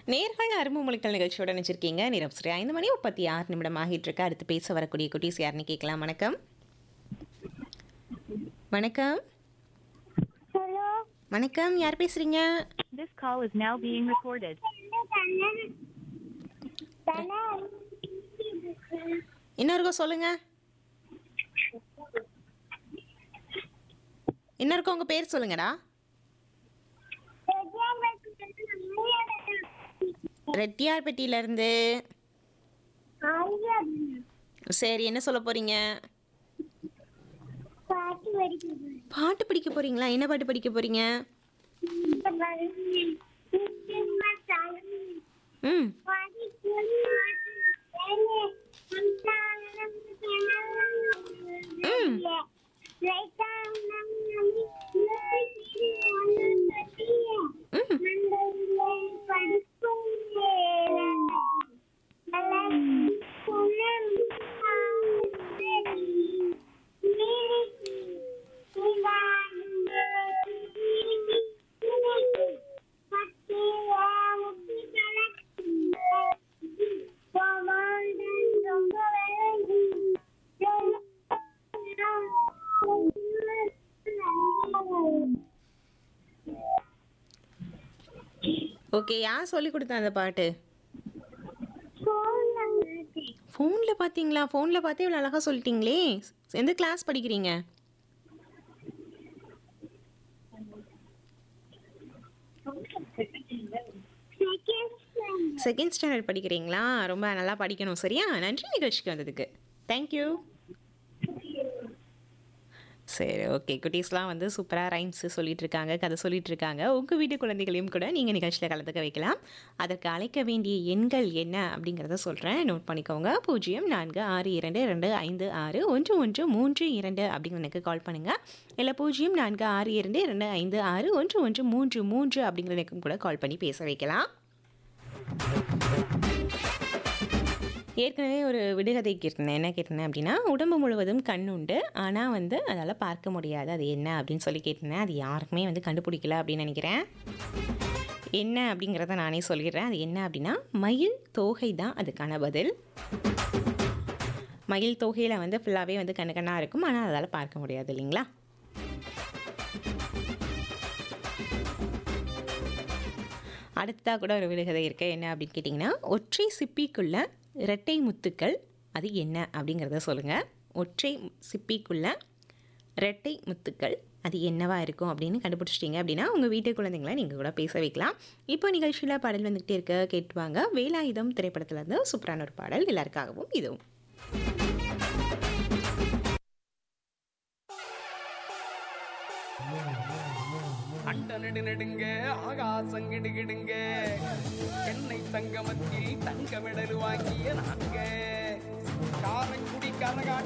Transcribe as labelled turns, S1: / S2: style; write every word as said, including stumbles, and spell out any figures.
S1: நேர்கள் அரும்புமொழிகள் நிகழ்ச்சியோட நினைச்சிருக்கீங்க. நேரம் சரி ஐந்து மணி முப்பத்தி ஆறு நிமிடம் ஆகிட்டு இருக்கு. அடுத்து பேச வரக்கூடிய குட்டீஸ் யாருன்னு கேட்கலாம். வணக்கம். வணக்கம்.
S2: ஹலோ.
S1: வணக்கம். யார் பேசுறீங்க?
S3: This call is now being recorded.
S1: என்ன இருக்கோ சொல்லுங்க. என்ன இருக்கோ உங்க பேர் சொல்லுங்கடா. ரெட்டியார்பட்டியில இருந்து. சரி, என்ன சொல்ல போறீங்க? பாட்டு படிக்க போறீங்களா? என்ன பாட்டு படிக்க போறீங்க? ம் ம் ஓகே, யார் சொல்லி கொடுத்தா அந்த பாட்டு? ஃபோனில் பார்த்தீங்களா? ஃபோனில் பார்த்தே இவ்வளோ அழகாக சொல்லிட்டீங்களே. எந்த கிளாஸ் படிக்கிறீங்க? செகண்ட் ஸ்டாண்டர்ட் படிக்கிறீங்களா? ரொம்ப நல்லா படிக்கணும். சரியா? நன்றி நிகழ்ச்சிக்கு வந்ததுக்கு. தேங்க்யூ. சரி, ஓகே. குட்டீஸ்லாம் வந்து சூப்பராக ரைம்ஸு சொல்லிட்டு இருக்காங்க, கதை சொல்லிட்டு இருக்காங்க. உங்கள் வீட்டு குழந்தைகளையும் கூட நீங்கள் நிகழ்ச்சியில் கலந்துக்க வைக்கலாம். அதற்கு அழைக்க வேண்டிய எண்கள் என்ன அப்படிங்கிறத சொல்கிறேன், நோட் பண்ணிக்கோங்க. பூஜ்ஜியம் நான்கு ஆறு இரண்டு ரெண்டு ஐந்து ஆறு ஒன்று ஒன்று மூன்று இரண்டு அப்படிங்கிற எனக்கு கால் பண்ணுங்கள். இல்லை பூஜ்ஜியம் நான்கு ஆறு இரண்டு ரெண்டு ஐந்து ஆறு ஒன்று ஒன்று மூன்று மூன்று அப்படிங்கிற எனக்கும் கூட கால் பண்ணி பேச வைக்கலாம். ஏற்கனவே ஒரு விடுகதை கேட்டிருந்தேன். என்ன கேட்டிருந்தேன் அப்படின்னா, உடம்பு முழுவதும் கண் உண்டு, ஆனால் வந்து அதால் பார்க்க முடியாது, அது என்ன அப்படின்னு சொல்லி கேட்டிருந்தேன். அது யாருக்குமே வந்து கண்டுபிடிக்கல அப்படின்னு நினைக்கிறேன். என்ன அப்படிங்கிறத நானே சொல்லிடுறேன். அது என்ன அப்படின்னா, மயில் தோகை தான் அதுக்கான பதில். மயில் தோகையில் வந்து ஃபுல்லாகவே வந்து கண்ணு கண்ணாக இருக்கும், ஆனால் அதால் பார்க்க முடியாது இல்லைங்களா? அடுத்ததாக கூட ஒரு விடுகதை இருக்கு. என்ன அப்படின்னு கேட்டிங்கன்னா, ஒற்றை சிப்பிக்குள்ள இரட்டை முத்துக்கள் அது என்ன அப்படிங்கிறத சொல்லுங்கள். ஒற்றை சிப்பிக்குள்ள இரட்டை முத்துக்கள் அது என்னவா இருக்கும் அப்படின்னு கண்டுபிடிச்சிட்டிங்க அப்படின்னா உங்கள் வீட்டு குழந்தைங்களை நீங்கள் கூட பேச வைக்கலாம். இப்போ நிகழ்ச்சியில் பாடல் வந்துக்கிட்டே இருக்க கேட்டுவாங்க. வேலாயுதம் திரைப்படத்துலேருந்து சூப்பரான ஒரு பாடல் எல்லாருக்காகவும் இதுவும்.
S4: அண்ட நெடு நெடுங்க ஆகாசம் கிடுகிடுங்க சென்னை சங்கமத்தில் தங்க மெடல் வாங்கிய நாங்க காரைக்குடி கரகா